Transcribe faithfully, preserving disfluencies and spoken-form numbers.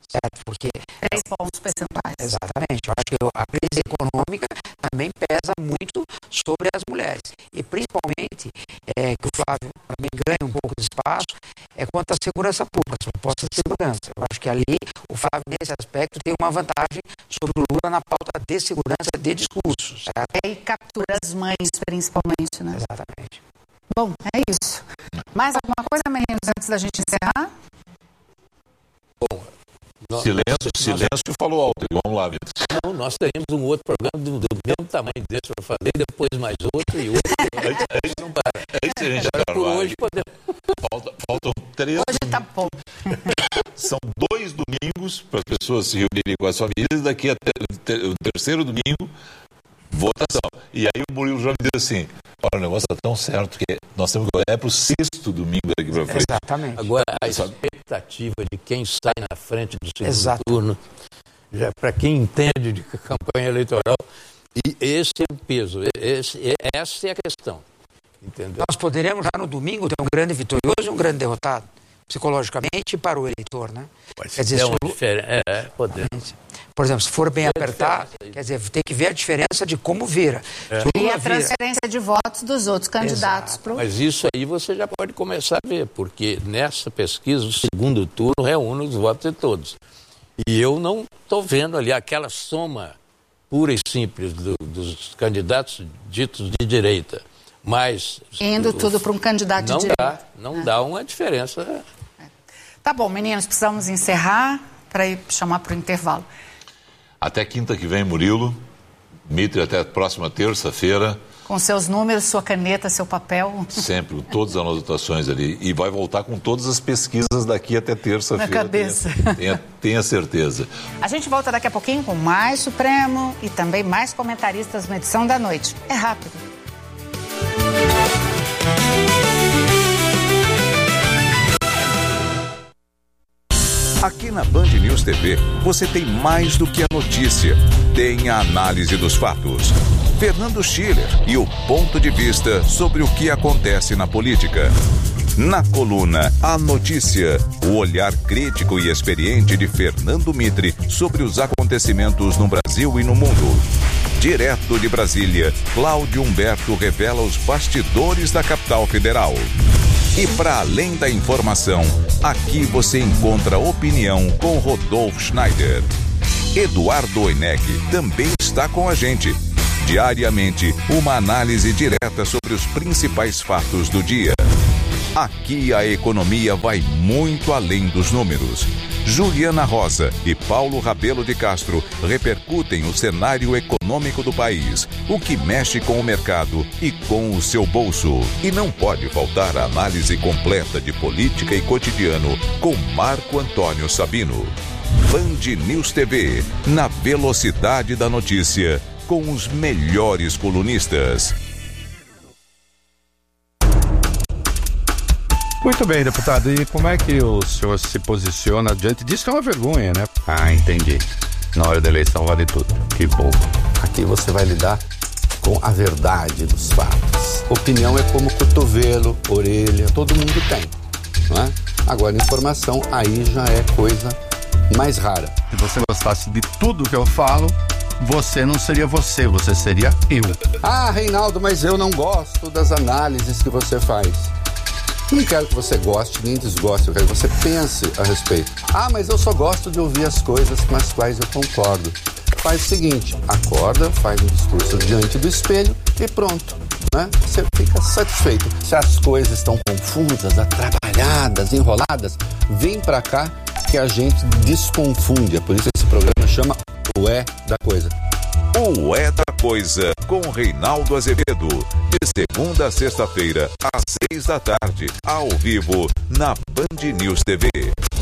certo? Porque... Três pontos percentuais. Exatamente. Eu acho que a crise econômica também pesa muito sobre as mulheres. E principalmente, é, que o Flávio também ganha um pouco de espaço, é quanto à segurança pública, as propostas de segurança. Eu acho que ali o Flávio, nesse aspecto, tem uma vantagem sobre o Lula na pauta de segurança de discursos. Certo? E captura as mães, principalmente, né? Exatamente. Bom, é isso. Mais alguma coisa, meninos, antes da gente encerrar? Bom, nós, silêncio, nós, silêncio falou alto. Vamos lá, Vitor. Não, nós teremos um outro programa do, do mesmo tamanho desse para fazer, depois mais outro e outro. Antes, antes, não para. Antes a gente Agora, por hoje podemos. Falta, faltam três. Hoje tá bom. São dois domingos para as pessoas se reunirem com as famílias. Daqui até o terceiro domingo, votação. E aí o Murilo já me diz assim: olha, o negócio está tão certo que nós temos que olhar para o sexto domingo daqui para frente. Exatamente. Agora, a expectativa de quem sai na frente do segundo Exato. turno, já para quem entende de campanha eleitoral, e esse é o peso, esse, essa é a questão. Entendeu? Nós poderemos já no domingo ter um grande vitorioso e um grande derrotado, psicologicamente, para o eleitor, né? Pode Quer dizer, é uma se o- diferença. É, é, podemos. Por exemplo, se for bem Tem a apertar, diferença aí. quer dizer, tem que ver a diferença de como vira. É. Se o E Lula a vira, transferência de votos dos outros candidatos para o... Mas isso aí você já pode começar a ver, porque nessa pesquisa o segundo turno reúne os votos de todos. E eu não estou vendo ali aquela soma pura e simples do- dos candidatos ditos de direita. Mas Indo o- tudo para um candidato de não direita. dá, não dá uma diferença. Tá bom, meninos, precisamos encerrar para ir chamar para o intervalo. Até quinta que vem, Murilo. Mitre, até a próxima terça-feira. Com seus números, sua caneta, seu papel. Sempre, todas as anotações ali. E vai voltar com todas as pesquisas daqui até terça-feira. Na cabeça. Tenha, tenha, tenha certeza. A gente volta daqui a pouquinho com mais Supremo e também mais comentaristas na edição da noite. É rápido. Aqui na Band News T V, você tem mais do que a notícia. Tem a análise dos fatos. Fernando Schiller e o ponto de vista sobre o que acontece na política. Na coluna A Notícia, o olhar crítico e experiente de Fernando Mitre sobre os acontecimentos no Brasil e no mundo. Direto de Brasília, Cláudio Humberto revela os bastidores da capital federal. E para além da informação, aqui você encontra opinião com Rodolfo Schneider. Eduardo Oineg também está com a gente. Diariamente, uma análise direta sobre os principais fatos do dia. Aqui a economia vai muito além dos números. Juliana Rosa e Paulo Rabelo de Castro repercutem o cenário econômico do país, o que mexe com o mercado e com o seu bolso. E não pode faltar a análise completa de política e cotidiano com Marco Antônio Sabino. Band News T V, na velocidade da notícia, com os melhores colunistas. Muito bem, deputado. E como é que o senhor se posiciona diante disso? Que é uma vergonha, né? Ah, entendi. Na hora da eleição vale tudo. Que bom. Aqui você vai lidar com a verdade dos fatos. Opinião é como cotovelo, orelha, todo mundo tem, não é? Agora, informação, aí já é coisa mais rara. Se você gostasse de tudo que eu falo, você não seria você, você seria eu. Ah, Reinaldo, mas eu não gosto das análises que você faz. Não quero que você goste nem desgoste, eu quero que você pense a respeito. Ah, mas eu só gosto de ouvir as coisas com as quais eu concordo. Faz o seguinte, acorda, faz um discurso diante do espelho e pronto, né? Você fica satisfeito. Se as coisas estão confusas, atrapalhadas, enroladas, vem pra cá que a gente desconfunde. É por isso que esse programa chama O É da Coisa. O É da Coisa, com Reinaldo Azevedo, de segunda a sexta-feira, às seis da tarde, ao vivo, na Band News T V.